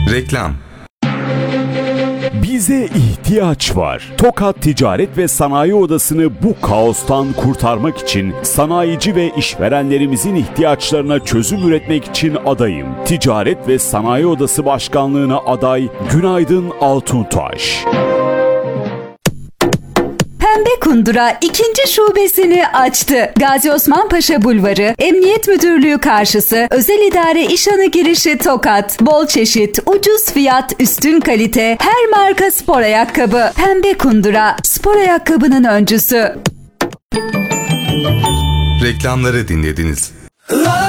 Reklam. Bize ihtiyaç var. Tokat Ticaret ve Sanayi Odası'nı bu kaostan kurtarmak için sanayici ve işverenlerimizin ihtiyaçlarına çözüm üretmek için adayım. Ticaret ve Sanayi Odası Başkanlığı'na aday Günaydın Altuntaş. Pembe Kundura 2. şubesini açtı. Gazi Osman Paşa Bulvarı, Emniyet Müdürlüğü karşısı, Özel İdare İşhanı girişi Tokat. Bol çeşit, ucuz fiyat, üstün kalite, her marka spor ayakkabı. Pembe Kundura, spor ayakkabının öncüsü. Reklamları dinlediniz.